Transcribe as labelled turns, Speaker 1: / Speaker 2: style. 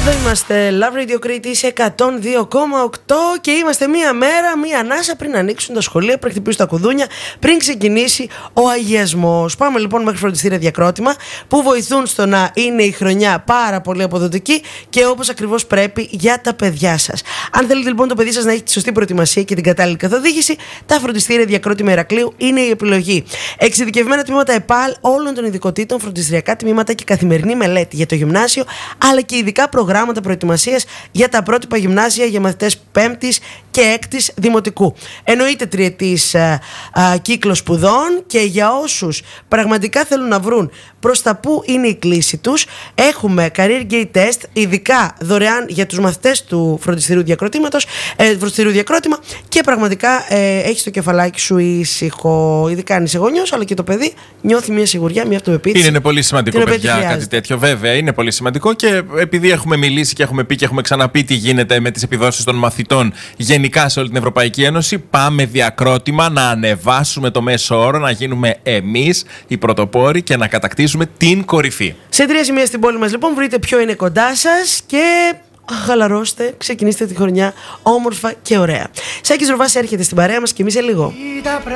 Speaker 1: Είμαστε Love Radio Κρήτη 102,8 και είμαστε μία μέρα, μία ανάσα πριν ανοίξουν τα σχολεία, πριν χτυπήσουν τα κουδούνια, πριν ξεκινήσει ο αγιασμός. Πάμε λοιπόν μέχρι φροντιστήρια Διακρότημα που βοηθούν στο να είναι η χρονιά πάρα πολύ αποδοτική και όπως ακριβώς πρέπει για τα παιδιά σας. Αν θέλετε λοιπόν το παιδί σας να έχει τη σωστή προετοιμασία και την κατάλληλη καθοδήγηση, τα φροντιστήρια Διακρότημα Ηρακλείου είναι η επιλογή. Εξειδικευμένα τμήματα ΕΠΑΛ όλων των ειδικοτήτων, φροντιστηριακά τμήματα και καθημερινή μελέτη για το γυμνάσιο, αλλά και ειδικά προγράμματα προετοιμασίας για τα πρότυπα γυμνάσια για μαθητές 5ης και 6ης δημοτικού. Εννοείται τριετής κύκλος σπουδών και για όσους πραγματικά θέλουν να βρουν προς τα που είναι η κλίση τους, έχουμε Career Gate Test, ειδικά δωρεάν για τους μαθητές του φροντιστηρίου Διακρότημα και πραγματικά έχεις το κεφαλάκι σου ήσυχο, ειδικά αν είσαι γονιός, αλλά και το παιδί νιώθει μια σιγουριά, μια αυτοπεποίθηση.
Speaker 2: Είναι πολύ σημαντικό, παιδιά, κάτι τέτοιο. Βέβαια, είναι πολύ σημαντικό και επειδή έχουμε μιλήσει και έχουμε πει και έχουμε ξαναπεί τι γίνεται με τις επιδόσεις των μαθητών γενικά σε όλη την Ευρωπαϊκή Ένωση, πάμε Διακρότημα να ανεβάσουμε το μέσο όρο, να γίνουμε εμείς οι πρωτοπόροι και να κατακτήσουμε την κορυφή.
Speaker 1: Σε 3 σημεία στην πόλη μας λοιπόν βρείτε ποιο είναι κοντά σας και χαλαρώστε, ξεκινήστε τη χρονιά όμορφα και ωραία. Σάκης Ροβάς έρχεται στην παρέα μας και εμείς σε λίγο.